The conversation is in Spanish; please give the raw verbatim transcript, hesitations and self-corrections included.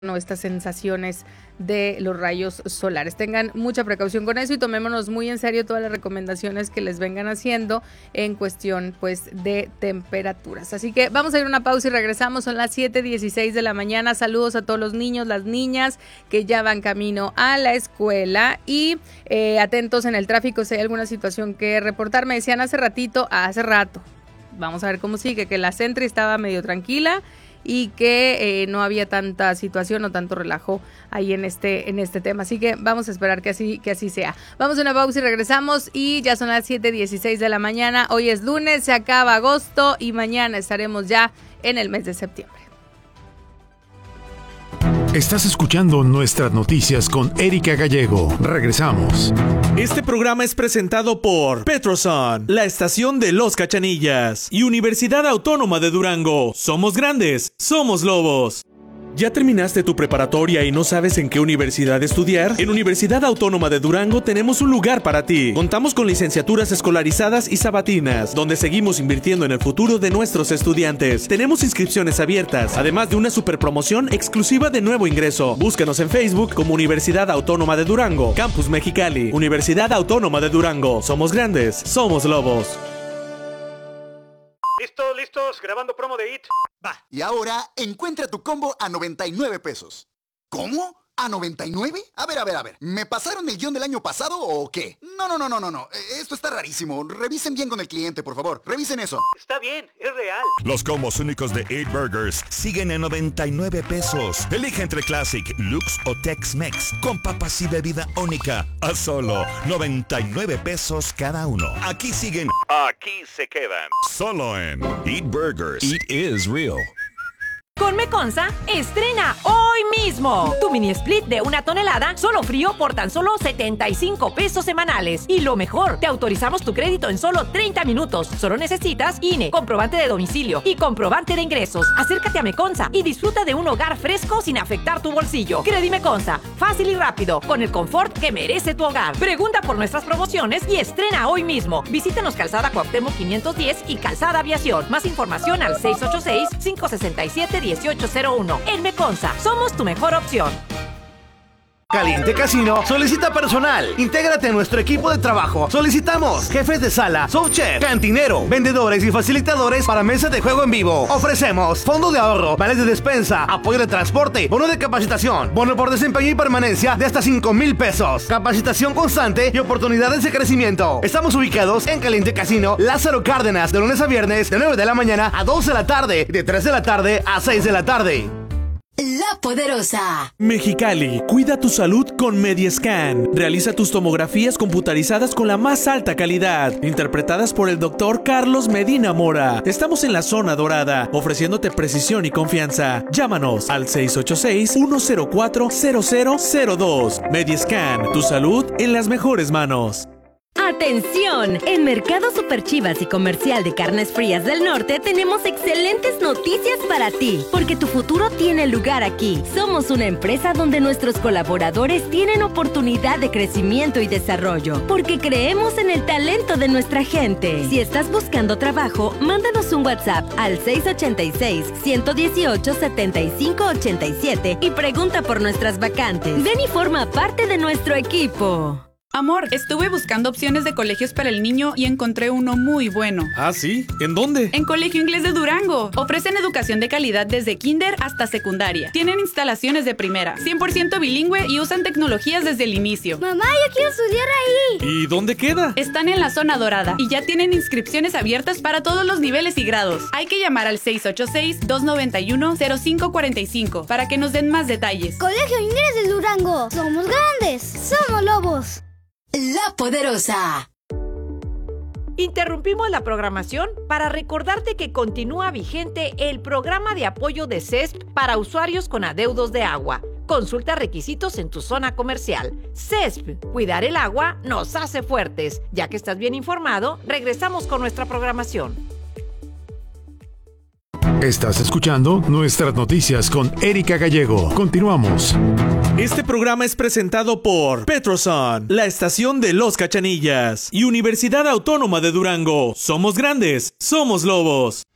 No, estas sensaciones de los rayos solares. Tengan mucha precaución con eso y tomémonos muy en serio todas las recomendaciones que les vengan haciendo en cuestión pues de temperaturas. Así que vamos a ir a una pausa y regresamos. Son las siete dieciséis de la mañana. Saludos a todos los niños, las niñas que ya van camino a la escuela y eh, atentos en el tráfico si hay alguna situación que reportar. Me decían hace ratito, hace rato, vamos a ver cómo sigue, que la Sentry estaba medio tranquila y que eh, no había tanta situación o tanto relajo ahí en este en este tema, así que vamos a esperar que así que así sea. Vamos a una pausa y regresamos y ya son las siete dieciséis de la mañana. Hoy es lunes, se acaba agosto y mañana estaremos ya en el mes de septiembre. Estás escuchando Nuestras Noticias con Erika Gallego. Regresamos. Este programa es presentado por Petroson, la estación de Los Cachanillas, y Universidad Autónoma de Durango. Somos grandes, somos lobos. ¿Ya terminaste tu preparatoria y no sabes en qué universidad estudiar? En Universidad Autónoma de Durango tenemos un lugar para ti. Contamos con licenciaturas escolarizadas y sabatinas, donde seguimos invirtiendo en el futuro de nuestros estudiantes. Tenemos inscripciones abiertas, además de una super promoción exclusiva de nuevo ingreso. Búscanos en Facebook como Universidad Autónoma de Durango, Campus Mexicali. Universidad Autónoma de Durango. Somos grandes, somos lobos. ¿Listos, listos? Grabando promo de It. Va. Y ahora, encuentra tu combo a noventa y nueve pesos. ¿Cómo? ¿A noventa y nueve? A ver, a ver, a ver. ¿Me pasaron el guión del año pasado o qué? No, no, no, no, no, no. Esto está rarísimo. Revisen bien con el cliente, por favor. Revisen eso. Está bien, es real. Los combos únicos de Eight Burgers siguen en noventa y nueve pesos. Elige entre Classic, Lux o Tex-Mex con papas y bebida única a solo noventa y nueve pesos cada uno. Aquí siguen, aquí se quedan. Solo en Eight Burgers. It is real. Con Meconza, estrena hoy mismo tu mini split de una tonelada, solo frío por tan solo setenta y cinco pesos semanales. Y lo mejor, te autorizamos tu crédito en solo treinta minutos. Solo necesitas I N E, comprobante de domicilio y comprobante de ingresos. Acércate a Meconza y disfruta de un hogar fresco sin afectar tu bolsillo. Credi Meconza, fácil y rápido, con el confort que merece tu hogar. Pregunta por nuestras promociones y estrena hoy mismo. Visítanos Calzada Cuauhtémoc quinientos diez y Calzada Aviación. Más información al seis ocho seis, cinco seis siete, dieciocho cero uno. En Meconza, somos tu mejor opción. Caliente Casino solicita personal. Intégrate a nuestro equipo de trabajo. Solicitamos jefes de sala, subchef, cantinero, vendedores y facilitadores para mesas de juego en vivo. Ofrecemos fondo de ahorro, vales de despensa, apoyo de transporte, bono de capacitación, bono por desempeño y permanencia de hasta cinco mil pesos, capacitación constante y oportunidades de crecimiento. Estamos ubicados en Caliente Casino, Lázaro Cárdenas, de lunes a viernes, de nueve de la mañana a doce de la tarde, de tres de la tarde a seis de la tarde. La Poderosa. Mexicali, cuida tu salud con Mediascan. Realiza tus tomografías computarizadas con la más alta calidad, interpretadas por el doctor Carlos Medina Mora. Estamos en la zona dorada, ofreciéndote precisión y confianza. Llámanos al seis ocho seis, uno cero cuatro, cero cero cero dos. Mediascan, tu salud en las mejores manos. ¡Atención! En Mercado Super Chivas y Comercial de Carnes Frías del Norte tenemos excelentes noticias para ti, porque tu futuro tiene lugar aquí. Somos una empresa donde nuestros colaboradores tienen oportunidad de crecimiento y desarrollo, porque creemos en el talento de nuestra gente. Si estás buscando trabajo, mándanos un WhatsApp al seis ocho seis, uno uno ocho, siete cinco ocho siete y pregunta por nuestras vacantes. Ven y forma parte de nuestro equipo. Amor, estuve buscando opciones de colegios para el niño y encontré uno muy bueno. ¿Ah, sí? ¿En dónde? En Colegio Inglés de Durango. Ofrecen educación de calidad desde kinder hasta secundaria. Tienen instalaciones de primera, cien por ciento bilingüe y usan tecnologías desde el inicio. Mamá, yo quiero estudiar ahí. ¿Y dónde queda? Están en la zona dorada y ya tienen inscripciones abiertas para todos los niveles y grados. Hay que llamar al seis ocho seis, dos nueve uno, cero cinco cuatro cinco para que nos den más detalles. Colegio Inglés de Durango. Somos grandes, somos lobos. La Poderosa. Interrumpimos la programación para recordarte que continúa vigente el programa de apoyo de C E S P para usuarios con adeudos de agua. Consulta requisitos en tu zona comercial. C E S P, cuidar el agua nos hace fuertes. Ya que estás bien informado, regresamos con nuestra programación. Estás escuchando Nuestras Noticias con Erika Gallego. Continuamos. Este programa es presentado por Petroson, la estación de Los Cachanillas, y Universidad Autónoma de Durango. Somos grandes, somos lobos.